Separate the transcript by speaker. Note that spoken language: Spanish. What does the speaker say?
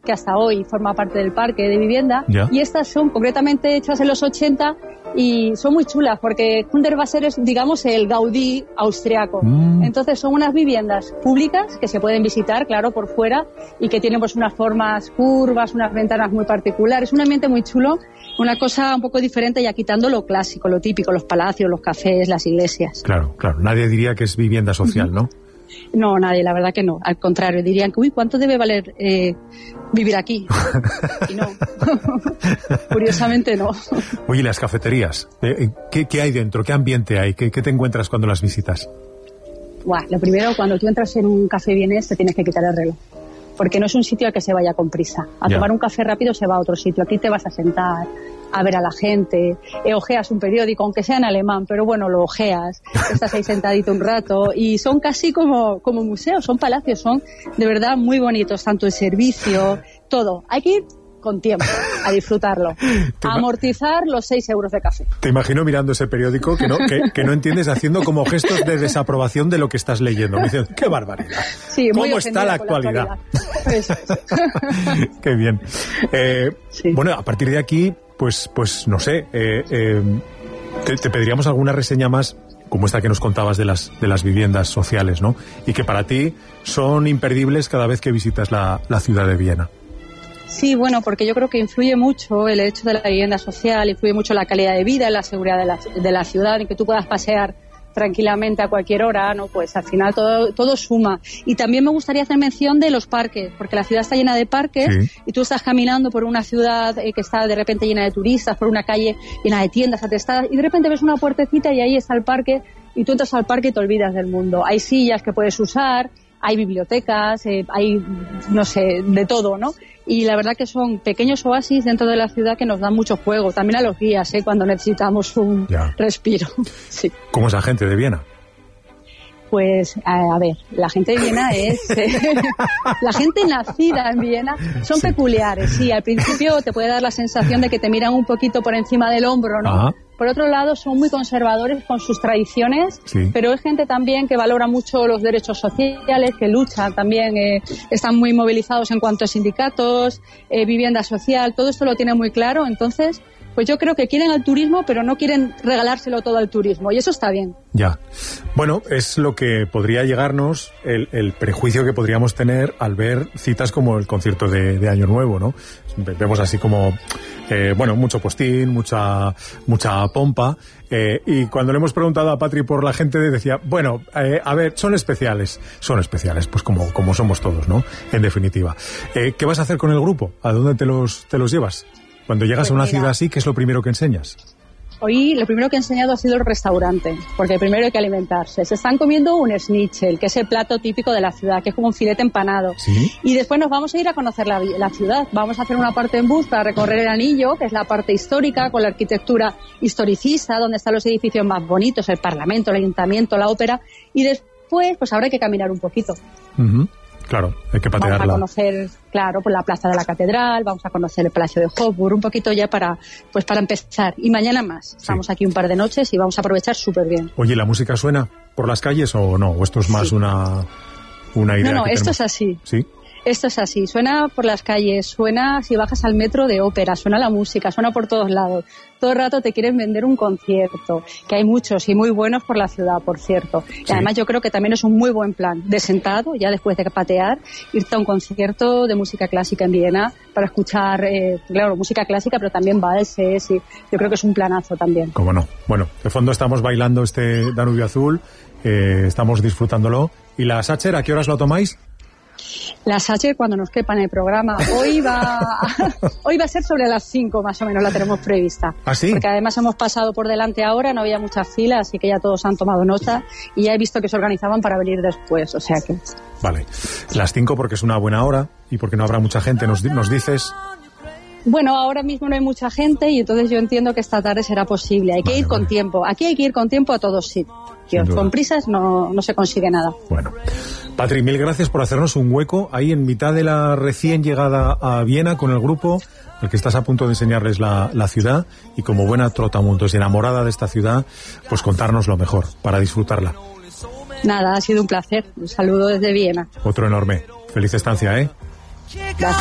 Speaker 1: que hasta hoy forma parte del parque de vivienda,
Speaker 2: ya.
Speaker 1: Y estas son concretamente hechas en los 80 y son muy chulas porque Hundertwasser es, digamos, el Gaudí austriaco. Entonces son unas viviendas públicas que se pueden visitar, claro, por fuera, y que tienen pues unas formas curvas, unas ventanas muy particulares, un ambiente muy chulo, una cosa un poco diferente, ya quitando lo clásico, lo típico, los palacios, los cafés, las iglesias.
Speaker 2: Claro, claro, nadie diría que es vivienda social, ¿no?
Speaker 1: No, nadie, la verdad que no. Al contrario, dirían que, uy, ¿cuánto debe valer vivir aquí? Y no. Curiosamente no.
Speaker 2: Oye, las cafeterías, ¿qué hay dentro? ¿Qué ambiente hay? ¿Qué te encuentras cuando las visitas?
Speaker 1: Buah, lo primero, cuando tú entras en un café vienés, te tienes que quitar el reloj. Porque no es un sitio al que se vaya con prisa. A tomar un café rápido se va a otro sitio. Aquí te vas a sentar, a ver a la gente, ojeas un periódico, aunque sea en alemán, pero bueno, lo ojeas, estás ahí sentadito un rato, y son casi como museos, son palacios, son de verdad muy bonitos, tanto el servicio, todo. Hay que ir con tiempo a disfrutarlo, a amortizar los 6 euros de café.
Speaker 2: Te imagino mirando ese periódico que no entiendes, haciendo como gestos de desaprobación de lo que estás leyendo. Me dicen, ¡qué barbaridad!
Speaker 1: Sí,
Speaker 2: ¿Cómo está la actualidad? Qué bien. Sí. Bueno, a partir de aquí, pues no sé, te pediríamos alguna reseña más, como esta que nos contabas de las viviendas sociales, ¿no? Y que para ti son imperdibles cada vez que visitas la ciudad de Viena.
Speaker 1: Sí, bueno, porque yo creo que influye mucho el hecho de la vivienda social, influye mucho la calidad de vida, la seguridad de la ciudad, en que tú puedas pasear tranquilamente a cualquier hora, ¿no? Pues al final todo suma. Y también me gustaría hacer mención de los parques, porque la ciudad está llena de parques, sí. Y tú estás caminando por una ciudad que está de repente llena de turistas, por una calle llena de tiendas atestadas, y de repente ves una puertecita y ahí está el parque, y tú entras al parque y te olvidas del mundo. Hay sillas que puedes usar, hay bibliotecas, hay, no sé, de todo, ¿no? Y la verdad que son pequeños oasis dentro de la ciudad que nos dan mucho juego. También a los guías, cuando necesitamos un respiro. Sí.
Speaker 2: ¿Cómo es la gente de Viena?
Speaker 1: Pues, a ver, la gente de Viena es... la gente nacida en Viena son peculiares, sí. Al principio te puede dar la sensación de que te miran un poquito por encima del hombro, ¿no? Ajá. Por otro lado, son muy conservadores con sus tradiciones, sí. Pero es gente también que valora mucho los derechos sociales, que lucha también, están muy movilizados en cuanto a sindicatos, vivienda social, todo esto lo tienen muy claro. Entonces, pues yo creo que quieren el turismo, pero no quieren regalárselo todo al turismo, y eso está bien.
Speaker 2: Ya. Bueno, es lo que podría llegarnos, el prejuicio que podríamos tener al ver citas como el concierto de Año Nuevo, ¿no? Vemos así como, mucho postín, mucha pompa, y cuando le hemos preguntado a Patri por la gente, decía, a ver, son especiales, pues como somos todos, ¿no? En definitiva. ¿Qué vas a hacer con el grupo? ¿A dónde te los llevas? Cuando llegas a una ciudad así, ¿qué es lo primero que enseñas?
Speaker 1: Hoy lo primero que he enseñado ha sido el restaurante, porque primero hay que alimentarse. Se están comiendo un schnitzel, que es el plato típico de la ciudad, que es como un filete empanado. ¿Sí? Y después nos vamos a ir a conocer la ciudad. Vamos a hacer una parte en bus para recorrer el anillo, que es la parte histórica, con la arquitectura historicista, donde están los edificios más bonitos, el Parlamento, el Ayuntamiento, la ópera. Y después, pues ahora hay que caminar un poquito.
Speaker 2: Uh-huh. Claro, hay que patearla.
Speaker 1: Vamos a conocer, pues la plaza de la catedral, vamos a conocer el Palacio de Hofburg, un poquito ya para empezar. Y mañana más. Estamos aquí un par de noches y vamos a aprovechar súper bien.
Speaker 2: Oye, ¿la música suena por las calles o no? ¿O esto es más una idea?
Speaker 1: No, esto es así.
Speaker 2: ¿Sí?
Speaker 1: Esto es así, suena por las calles, suena si bajas al metro de ópera, suena la música, suena por todos lados. Todo el rato te quieren vender un concierto, que hay muchos y muy buenos por la ciudad, por cierto. Sí. Y además yo creo que también es un muy buen plan, de sentado, ya después de patear, irte a un concierto de música clásica en Viena para escuchar, música clásica, pero también valses, y yo creo que es un planazo también.
Speaker 2: Cómo no. Bueno, de fondo estamos bailando este Danubio Azul, estamos disfrutándolo. ¿Y la Sacher, a qué horas lo tomáis?
Speaker 1: La Sacher cuando nos quepa en el programa. Hoy va a ser sobre las 5 más o menos, la tenemos prevista.
Speaker 2: ¿Ah, sí?
Speaker 1: Porque además hemos pasado por delante ahora, no había muchas filas, así que ya todos han tomado nota y ya he visto que se organizaban para venir después, o sea que...
Speaker 2: Vale, las 5 porque es una buena hora y porque no habrá mucha gente, nos dices...
Speaker 1: Bueno, ahora mismo no hay mucha gente y entonces yo entiendo que esta tarde será posible. Hay que ir con tiempo. Aquí hay que ir con tiempo a todos sitios. Con prisas no se consigue nada.
Speaker 2: Bueno, Patri, mil gracias por hacernos un hueco ahí en mitad de la recién llegada a Viena con el grupo al que estás a punto de enseñarles la ciudad, y como buena trotamundos y enamorada de esta ciudad, pues contarnos lo mejor para disfrutarla.
Speaker 1: Nada, ha sido un placer. Un saludo desde Viena.
Speaker 2: Otro enorme. Feliz estancia, ¿eh?
Speaker 1: Gracias.